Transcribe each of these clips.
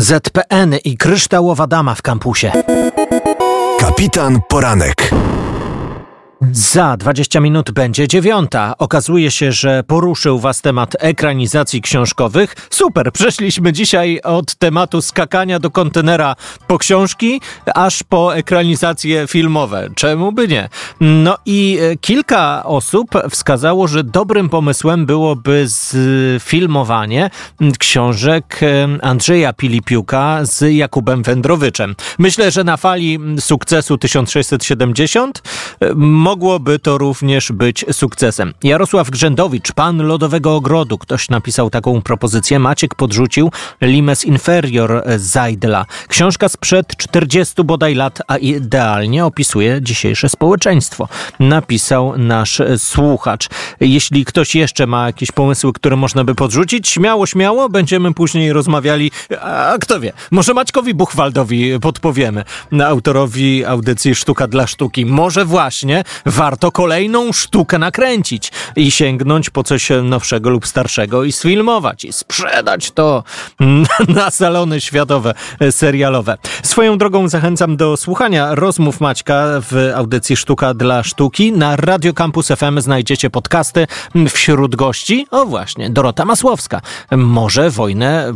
ZPN i kryształowa dama w kampusie. Kapitan Poranek. Za 20 minut będzie 9:00. Okazuje się, że poruszył was temat ekranizacji książkowych. Super, przeszliśmy dzisiaj od tematu skakania do kontenera po książki, aż po ekranizacje filmowe. Czemu by nie? No i kilka osób wskazało, że dobrym pomysłem byłoby zfilmowanie książek Andrzeja Pilipiuka z Jakubem Wędrowyczem. Myślę, że na fali sukcesu 1670 mogłoby to również być sukcesem. Jarosław Grzędowicz, pan Lodowego Ogrodu. Ktoś napisał taką propozycję. Maciek podrzucił Limes Inferior Zajdla. Książka sprzed 40 bodaj lat, a idealnie opisuje dzisiejsze społeczeństwo. Napisał nasz słuchacz. Jeśli ktoś jeszcze ma jakieś pomysły, które można by podrzucić, śmiało. Będziemy później rozmawiali. A kto wie, może Maćkowi Buchwaldowi podpowiemy. Autorowi audycji Sztuka dla Sztuki. Może właśnie warto kolejną sztukę nakręcić i sięgnąć po coś nowszego lub starszego i sfilmować i sprzedać to na salony światowe, serialowe. Swoją drogą zachęcam do słuchania rozmów Maćka w audycji Sztuka dla Sztuki. Na Radio Campus FM znajdziecie podcasty. Wśród gości, o właśnie, Dorota Masłowska. Może wojnę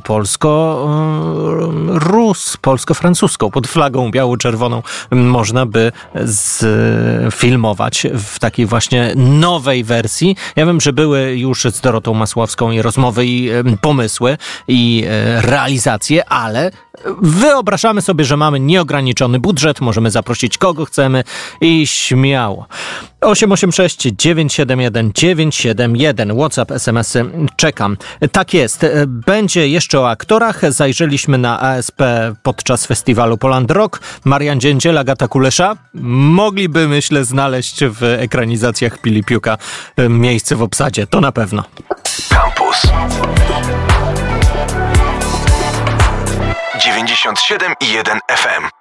polsko-francuską pod flagą biało-czerwoną można by filmować w takiej właśnie nowej wersji. Ja wiem, że były już z Dorotą Masłowską i rozmowy, i pomysły, i realizacje, ale wyobrażamy sobie, że mamy nieograniczony budżet, możemy zaprosić kogo chcemy i śmiało. 886 971 971 WhatsApp, SMS-y, czekam. Tak jest. Będzie jeszcze o aktorach. Zajrzeliśmy na ASP podczas festiwalu Poland Rock. Marian Dziędziel, Agata Kulesza. Mogliby, myślę, znaleźć w ekranizacjach Pilipiuka miejsce w obsadzie. To na pewno. Campus 97,1 FM.